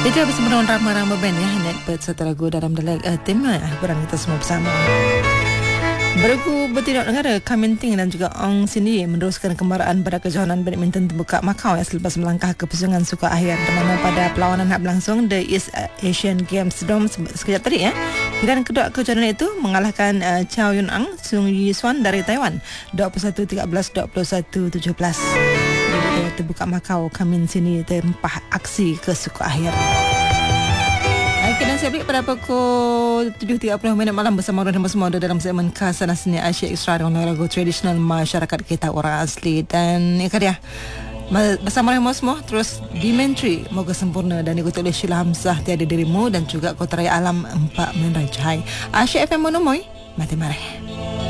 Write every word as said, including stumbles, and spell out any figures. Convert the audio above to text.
Itu bersama dengan ramai-ramai band ya, Netbird serta lagu dalam dalam uh, tema hiburan kita semua bersama. Berlagu bertindak negara Kaminting dan juga Ong sendiri meneruskan kembaraan pada kejohanan badminton terbuka Macau ya, selepas melangkah ke pusingan suka akhir, di mana pada perlawanan yang berlangsung The East Asian Games Dome sekejap tadi ya, pilihan kedua kejohanan itu mengalahkan uh, Chow Yun Ang Sung Yi Swan dari Taiwan dua puluh satu tiga belas, dua puluh satu tujuh belas. Jadi terbuka Macau, Kamin sini tempah aksi ke suku akhir. Baik, dan saya balik pada pukul tujuh tiga puluh minit malam bersama Orang Hamba Semua dalam segmen Khasana Seni Asia Extra dengan lagu tradisional masyarakat kita orang asli. Dan ini dia bersama Orang Hamba Semua terus di menteri moga sempurna dan diikuti oleh Sheila Hamzah Tiada Dirimu dan juga Kota Raya Alam Empat Menrajai. Asia F M Monomoy Mati Mareh.